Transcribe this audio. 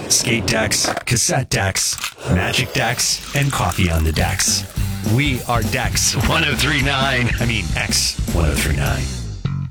Skate decks, cassette decks, magic decks, and coffee on the decks. We are Dex 1039. I mean, X 1039.